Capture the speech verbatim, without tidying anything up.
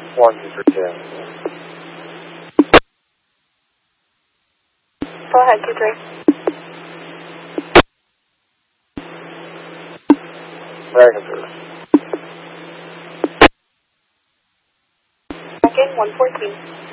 one two three ten. Go ahead, two three. Negative. Second, one fourteen.